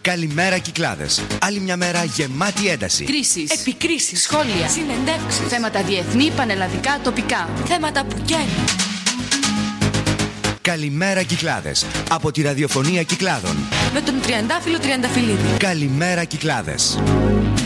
Καλημέρα Κυκλάδες. Άλλη μια μέρα γεμάτη ένταση. Κρίσεις, επικρίσεις, σχόλια, συνεντεύξεις, θέματα διεθνή, πανελλαδικά, τοπικά. θέματα που καίνουν. Καλημέρα Κυκλάδες. Από τη ραδιοφωνία Κυκλάδων. Με τον Τριαντάφυλλο Τριανταφυλλίδη. Καλημέρα Κυκλάδες.